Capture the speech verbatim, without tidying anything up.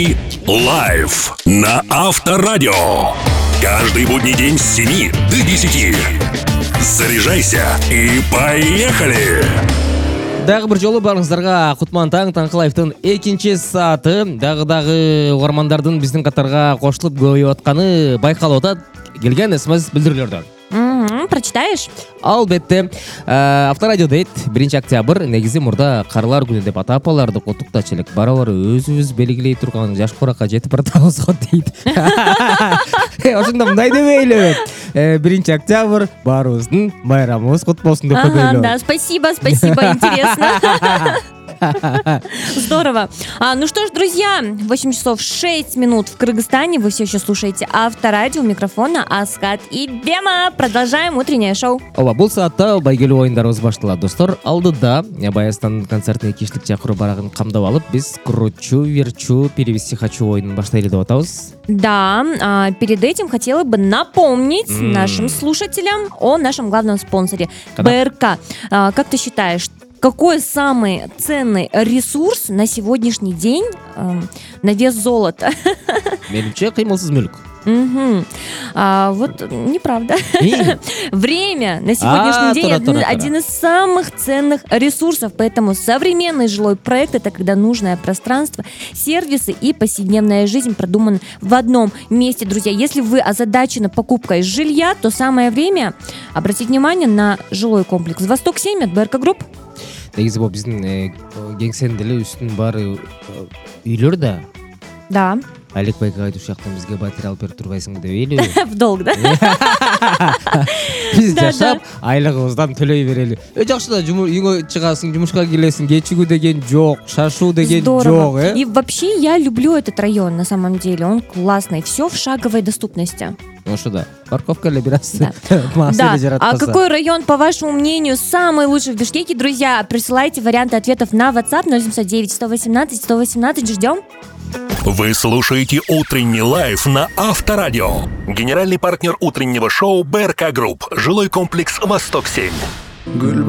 Лайв на Авторадио. Каждый будний день с семи до десяти. Заряжайся и поехали! Дагы бир жолу барыңыздарга Кутман таң Таңкылаевдын экинчи сааты дагы-дагы угармандардын биздин катарга кошулуп көбөйүп атканы байкалып атат. Келген смс билдирүүлөрдөн. Прочитаешь? Албетте. Авторадио дейт, биринчи октябрь негизи мурда карылар күнү деп атап аларды куттуктачу элек. Барабар өзүбүз белгилей турган жаш куракка жетип баратабыз го дейт. Ошондо мындай дебейли. биринчи октябрь баарыбыздын байрамыбыз кут болсун деп коелу. Да, спасибо, спасибо, интересно. Здорово. А, ну что ж, друзья, восемь часов шесть минут в Кыргызстане. Вы все еще слушаете Авторадио. У микрофона Асхат и Бема. Продолжаем утреннее шоу. Ооба, бул саатта байгелүү оюндарыбыз башталат, достор. Алдыда Баястан концертный киштик чакыруу барагын камдап алып, биз кручу, верчу, перевести хочу оюнун баштайлы деп атабыз. Да, а, перед этим хотела бы напомнить mm. нашим слушателям о нашем главном спонсоре Когда? БРК. А, как ты считаешь, какой самый ценный ресурс на сегодняшний день э, на вес золота? Менимче, кыймылсыз мүлк. Угу. А, вот неправда. Время на сегодняшний а, день тура, тура, тура. один из самых ценных ресурсов. Поэтому современный жилой проект — это когда нужное пространство, сервисы и повседневная жизнь продуманы в одном месте. Друзья, если вы озадачены покупкой жилья, то самое время обратить внимание на жилой комплекс Восток семь от БРК Групп. Негизи бул биздин кеңсенин деле үстүнүн баары үйлөр да. Да. Алек байга айтып жактан бизге батир алып берип турбайсыңбы дебейли. В долг, да? Биз жашап, айлыгыбыздан төлөй берели. Э жакшы да, үйгө чыгасың, жумушка келесиң, кечигүү деген жок, шашуу деген жок, э? И вообще я люблю этот район на самом деле. Он классный. Все в шаговой доступности. Ну что да, парковка или бирас. Да. А какой район, по вашему мнению, самый лучший в Бишкеке? Друзья, присылайте варианты ответов на WhatsApp ноль семь девять сто восемнадцать сто восемнадцать. Ждем. Вы слушаете утренний лайв на Авторадио. Генеральный партнер утреннего шоу БРК Групп. Жилой комплекс Восток семь.